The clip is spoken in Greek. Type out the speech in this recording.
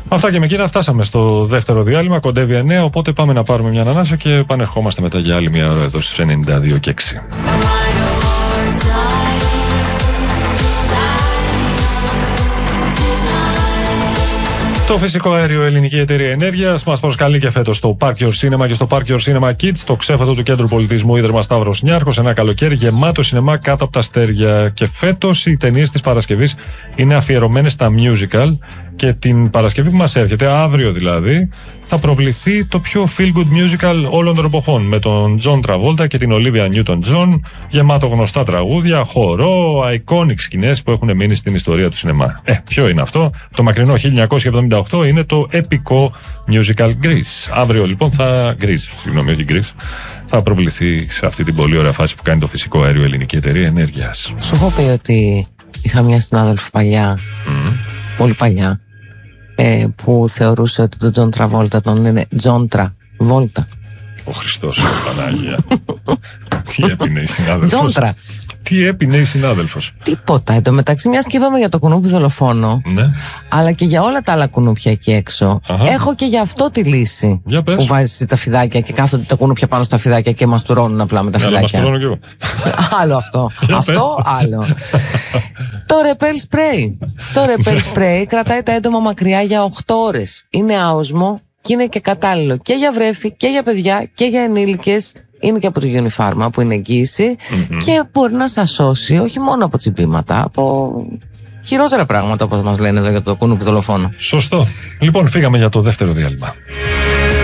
Αυτά και με εκείνα φτάσαμε στο δεύτερο διάλειμμα. Κοντεύει 9, οπότε πάμε να πάρουμε μια ανάσα και πανερχόμαστε μετά για άλλη μια ώρα εδώ στους 92 και 6. Το φυσικό αέριο Ελληνική Εταιρεία Ενέργειας μας προσκαλεί και φέτος στο Park Your Cinema και στο Park Your Cinema Kids, το ξέφατο του Κέντρου Πολιτισμού Ίδρυμα Σταύρος Νιάρχος, ένα καλοκαίρι γεμάτο σινεμά κάτω από τα αστέρια. Και φέτος οι ταινίες της Παρασκευής είναι αφιερωμένες στα musical και την Παρασκευή που μας έρχεται, αύριο δηλαδή, θα προβληθεί το πιο feel-good musical όλων των εποχών με τον John Travolta και την Olivia Newton-John, γεμάτο γνωστά τραγούδια, χορό, iconic σκηνές που έχουν μείνει στην ιστορία του σινεμά. Ποιο είναι αυτό? Το μακρινό 1978 είναι το επικό musical Grease. Αύριο λοιπόν θα προβληθεί σε αυτή την πολύ ωραία φάση που κάνει το φυσικό αέριο Ελληνική Εταιρεία Ενέργειας. Σου έχω πει ότι είχα μια συνάδελφη παλιά, πολύ παλιά, που θεωρούσε ότι τον Τζον Τραβόλτα τον λένε Τζον Τραβόλτα. Ο Χριστός, Πανάγια. Τι έπινε η συνάδελφος. Τζόντρα. Τι έπινε η συνάδελφος. Τίποτα. Εν τω μεταξύ, μιας και είπαμε για το κουνούπι δολοφόνο, ναι, αλλά και για όλα τα άλλα κουνούπια εκεί έξω, έχω και για αυτό τη λύση. Για πες. Που βάζεις τα φιδάκια και κάθονται τα κουνούπια πάνω στα φιδάκια και μαστουρώνουν απλά με τα φιδάκια. Μαστουρώνω κι εγώ. Άλλο αυτό. Αυτό άλλο. Το ρεπέλ σπρέι. Το ρεπέλ σπρέι κρατάει τα έντομα μακριά για 8 ώρες. Είναι άοσμο και είναι και κατάλληλο και για βρέφη και για παιδιά και για ενήλικες. Είναι και από το Unifarma που είναι εγγύηση και μπορεί να σας σώσει όχι μόνο από τσιμπήματα, από χειρότερα πράγματα όπως μας λένε εδώ για το κουνούπι δολοφόνο. Σωστό. Λοιπόν, φύγαμε για το δεύτερο διάλειμμα.